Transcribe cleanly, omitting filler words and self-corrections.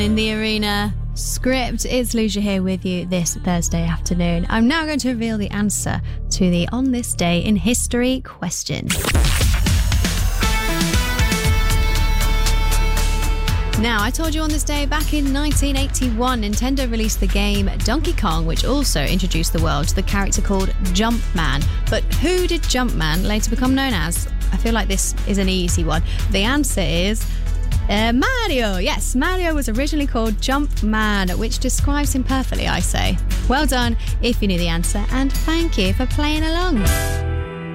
In the arena script, it's Lucia here with you this Thursday afternoon. I'm now going to reveal the answer to the On This Day in History question. Now, I told you on this day back in 1981, Nintendo released the game Donkey Kong, which also introduced the world to the character called Jumpman. But who did Jumpman later become known as? I feel like this is an easy one. The answer is Mario. Yes, Mario was originally called Jumpman, which describes him perfectly, I say. Well done if you knew the answer, and thank you for playing along.